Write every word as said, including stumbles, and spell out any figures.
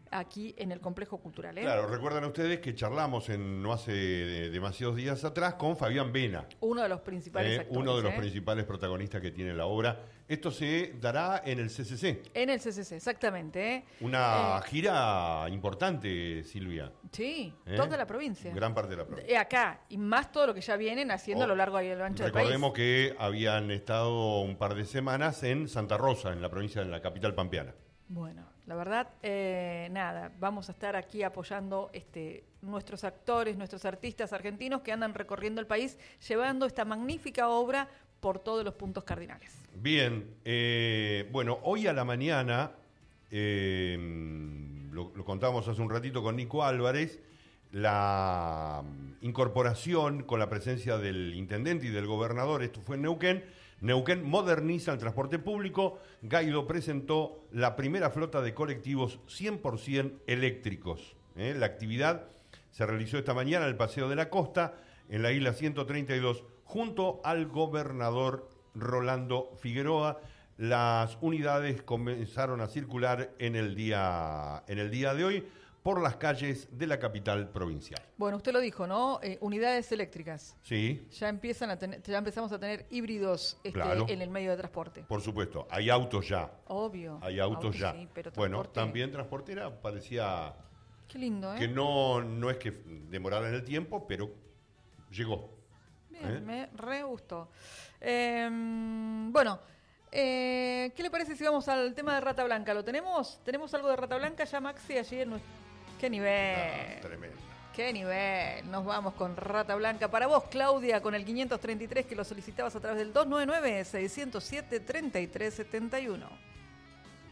aquí en el Complejo Cultural. ¿eh? Claro, recuerdan ustedes que charlamos en no hace de, demasiados días atrás con Fabián Vena. Uno de los principales eh, actores. Uno de los ¿eh? principales protagonistas que tiene la obra. Esto se dará en el C C C. En el C C C, exactamente. ¿eh? Una Eh, gira importante, Silvia. Sí, ¿Eh? toda la provincia. Gran parte de la provincia. Eh, acá, y más todo lo que ya vienen haciendo Oh, a lo largo y a lo ancho del país. Recordemos que habían estado un par de semanas en Santa Rosa, en la provincia de la capital pampeana. Bueno, la verdad, eh, nada, vamos a estar aquí apoyando este, nuestros actores, nuestros artistas argentinos que andan recorriendo el país, llevando esta magnífica obra por todos los puntos cardinales. Bien, eh, bueno, hoy a la mañana, eh, lo, lo contamos hace un ratito con Nico Álvarez, la incorporación con la presencia del intendente y del gobernador, esto fue en Neuquén. Neuquén moderniza el transporte público. Guaido presentó la primera flota de colectivos cien por ciento eléctricos. ¿eh? La actividad se realizó esta mañana en el Paseo de la Costa, en la isla ciento treinta y dos, junto al gobernador Rolando Figueroa. Las unidades comenzaron a circular en el día, en el día de hoy por las calles de la capital provincial. Bueno, usted lo dijo, ¿no? Eh, unidades eléctricas. Sí. Ya empiezan a tener, ya empezamos a tener híbridos este, Claro. en el medio de transporte. Por supuesto, hay autos ya. Obvio. Hay autos ya. Sí, pero bueno, transporte- también transportera parecía Qué lindo, ¿eh? que no, no es que demorara en el tiempo, pero llegó. Bien, ¿Eh? me re gustó. Eh, bueno, eh, ¿qué le parece si vamos al tema de Rata Blanca? ¿Lo tenemos? ¿Tenemos algo de Rata Blanca ya, Maxi? Allí en nuestro... ¡Qué nivel! Ah, tremendo. ¡Qué nivel! Nos vamos con Rata Blanca. Para vos, Claudia, con el quinientos treinta y tres que lo solicitabas a través del dos nueve nueve, seis cero siete, tres tres siete uno.